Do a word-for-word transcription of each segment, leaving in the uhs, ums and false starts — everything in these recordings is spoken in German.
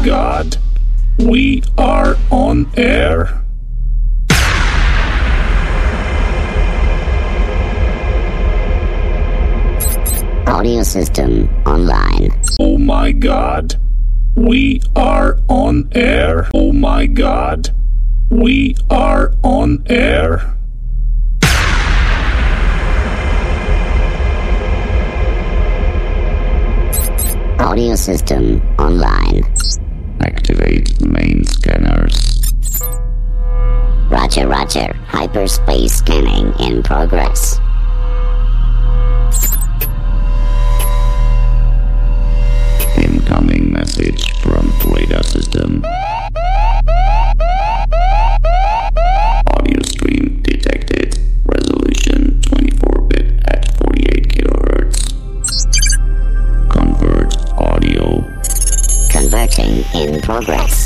God, we are on air. Audio system online. Oh my God, we are on air. Oh my God, we are on air. Audio system online. Activate main scanners. Roger, roger. Hyperspace scanning in progress. Incoming message from radar system. Audio stream detected. Resolution twenty-four bit at forty-eight kilohertz. Convert audio. Converting in progress.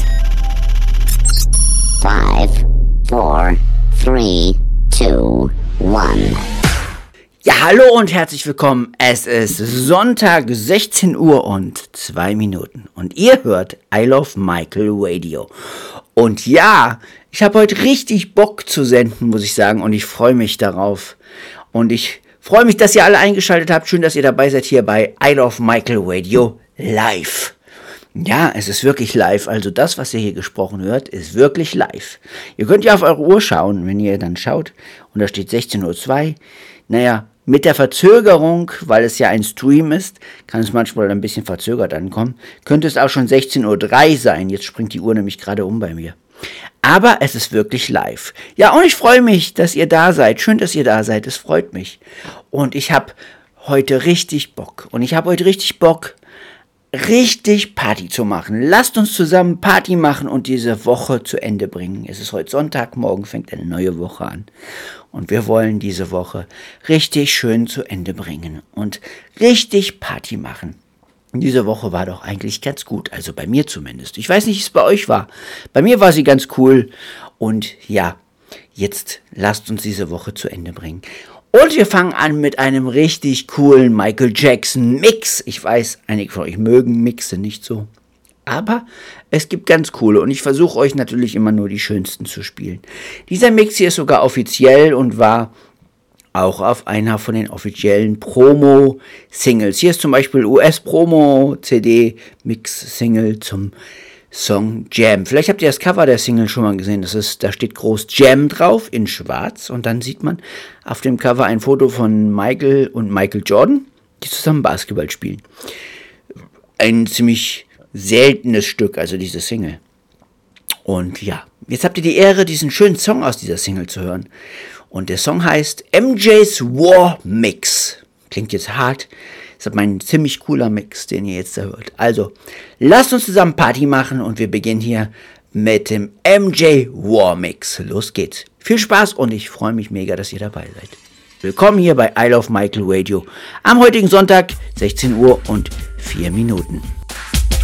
Five, four, three, two, one. Ja, hallo und herzlich willkommen. Es ist Sonntag, sechzehn Uhr und zwei Minuten. Und ihr hört I Love Michael Radio. Und ja, ich habe heute richtig Bock zu senden, muss ich sagen. Und ich freue mich darauf. Und ich freue mich, dass ihr alle eingeschaltet habt. Schön, dass ihr dabei seid hier bei I Love Michael Radio live. Ja, es ist wirklich live. Also das, was ihr hier gesprochen hört, ist wirklich live. Ihr könnt ja auf eure Uhr schauen, wenn ihr dann schaut. Und da steht sechzehn Uhr zwei. Naja, mit der Verzögerung, weil es ja ein Stream ist, kann es manchmal ein bisschen verzögert ankommen, könnte es auch schon sechzehn Uhr drei sein. Jetzt springt die Uhr nämlich gerade um bei mir. Aber es ist wirklich live. Ja, und ich freue mich, dass ihr da seid. Schön, dass ihr da seid. Es freut mich. Und ich habe heute richtig Bock. Und ich habe heute richtig Bock, richtig Party zu machen. Lasst uns zusammen Party machen und diese Woche zu Ende bringen. Es ist heute Sonntag, morgen fängt eine neue Woche an. Und wir wollen diese Woche richtig schön zu Ende bringen und richtig Party machen. Diese Woche war doch eigentlich ganz gut, also bei mir zumindest. Ich weiß nicht, wie es bei euch war. Bei mir war sie ganz cool. Und ja, jetzt lasst uns diese Woche zu Ende bringen. Und wir fangen an mit einem richtig coolen Michael Jackson Mix. Ich weiß, einige von euch mögen Mixe nicht so. Aber es gibt ganz coole und ich versuche euch natürlich immer nur die schönsten zu spielen. Dieser Mix hier ist sogar offiziell und war auch auf einer von den offiziellen Promo-Singles. Hier ist zum Beispiel U S-Promo-C D-Mix-Single zum Song Jam. Vielleicht habt ihr das Cover der Single schon mal gesehen. Das ist, da steht groß Jam drauf in schwarz und dann sieht man auf dem Cover ein Foto von Michael und Michael Jordan, die zusammen Basketball spielen. Ein ziemlich seltenes Stück, also diese Single. Und ja, jetzt habt ihr die Ehre, diesen schönen Song aus dieser Single zu hören. Und der Song heißt M J's War Mix. Klingt jetzt hart. Das ist mein ziemlich cooler Mix, den ihr jetzt da hört. Also, lasst uns zusammen Party machen und wir beginnen hier mit dem M J War Mix. Los geht's. Viel Spaß und ich freue mich mega, dass ihr dabei seid. Willkommen hier bei I Love Michael Radio am heutigen Sonntag, sechzehn Uhr und vier Minuten.